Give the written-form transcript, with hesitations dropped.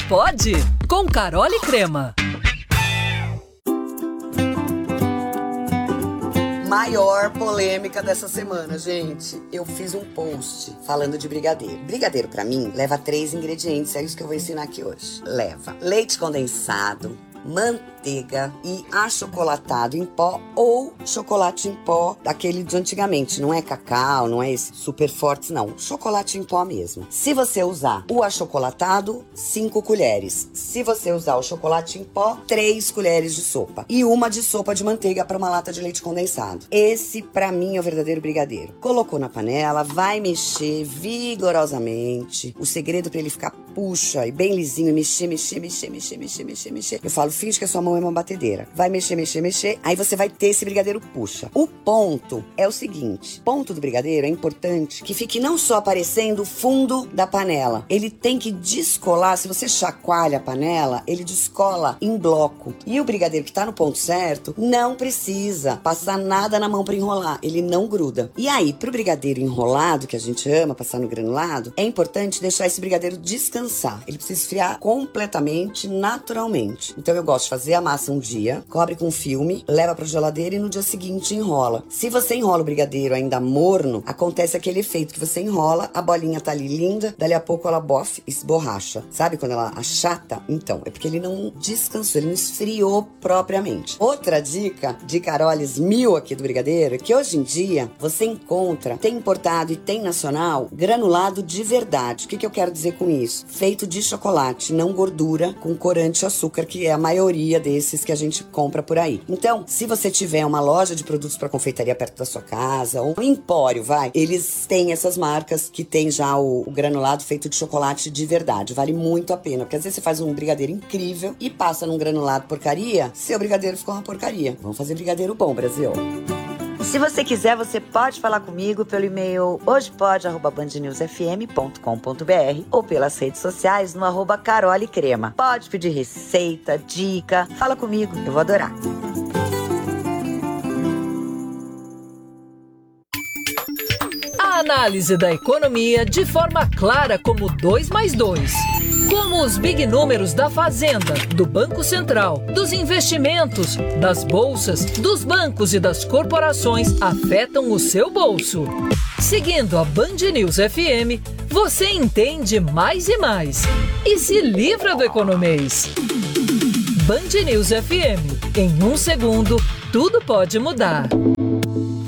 Pode, com Carol e Crema. Maior polêmica dessa semana, gente. Eu fiz um post falando de brigadeiro. Brigadeiro, pra mim, leva 3 ingredientes. É isso que eu vou ensinar aqui hoje. Leva leite condensado, manteiga e achocolatado em pó ou chocolate em pó daquele de antigamente. Não é cacau, não é esse super forte, não. Chocolate em pó mesmo. Se você usar o achocolatado, 5 colheres. Se você usar o chocolate em pó, 3 colheres de sopa. E uma de sopa de manteiga para uma lata de leite condensado. Esse, pra mim, é o verdadeiro brigadeiro. Colocou na panela, vai mexer vigorosamente. O segredo pra ele ficar puxa e bem lisinho, mexer. Eu falo, finge que a sua mão é uma batedeira. Vai mexer. Aí você vai ter esse brigadeiro puxa. O ponto é o seguinte. Ponto do brigadeiro é importante que fique não só aparecendo o fundo da panela. Ele tem que descolar. Se você chacoalha a panela, ele descola em bloco. E o brigadeiro que tá no ponto certo, não precisa passar nada na mão pra enrolar. Ele não gruda. E aí, pro brigadeiro enrolado, que a gente ama passar no granulado, é importante deixar esse brigadeiro descansar. Ele precisa esfriar completamente, naturalmente. Então eu gosto de fazer a massa um dia, cobre com filme, leva pra geladeira e no dia seguinte enrola. Se você enrola o brigadeiro ainda morno, acontece aquele efeito que você enrola, a bolinha tá ali linda, dali a pouco ela esborracha. Sabe quando ela achata? Então, é porque ele não descansou, ele não esfriou propriamente. Outra dica de Carolis 1000 aqui do brigadeiro é que hoje em dia você encontra, tem importado e tem nacional, granulado de verdade. O que eu quero dizer com isso? Feito de chocolate, não gordura, com corante e açúcar, que é a maioria desses que a gente compra por aí. Então, se você tiver uma loja de produtos para confeitaria perto da sua casa, ou um empório, eles têm essas marcas que tem já o granulado feito de chocolate de verdade. Vale muito a pena, porque às vezes você faz um brigadeiro incrível e passa num granulado porcaria, seu brigadeiro ficou uma porcaria. Vamos fazer brigadeiro bom, Brasil! Se você quiser, você pode falar comigo pelo e-mail hojepode@bandnewsfm.com.br ou pelas redes sociais no @carolecrema. Pode pedir receita, dica, fala comigo, eu vou adorar. A análise da economia de forma clara como 2 mais 2. Como os big números da Fazenda, do Banco Central, dos investimentos, das bolsas, dos bancos e das corporações afetam o seu bolso. Seguindo a Band News FM, você entende mais e mais. E se livra do economês. Band News FM. Em 1 segundo, tudo pode mudar.